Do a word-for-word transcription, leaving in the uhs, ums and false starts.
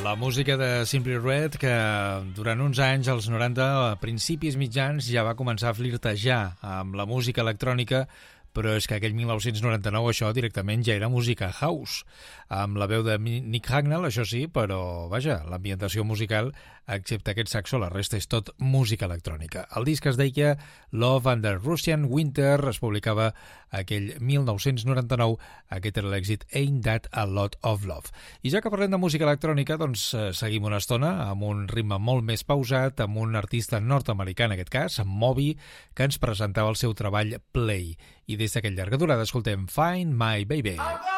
La música de Simply Red, que durant uns anys, als noranta, a principis mitjans, ja va començar a flirtejar amb la música electrònica, però és que aquell mil nou-cents noranta-nou això directament ja era música house, amb la veu de Nick Hagnall, això sí, però vaja, l'ambientació musical, excepte aquest saxo, la resta és tot música electrònica. El disc es deia Love Under Russian Winter, es publicava aquell mil nou-cents noranta-nou, aquest era l'èxit Ain't That a Lot of Love. I ja que parlem de música electrònica, doncs eh, seguim una estona amb un ritme molt més pausat, amb un artista nord-americà, en aquest cas, amb Moby, que ens presentava el seu treball Play. I des d'aquell llarga durada escoltem Find My Baby.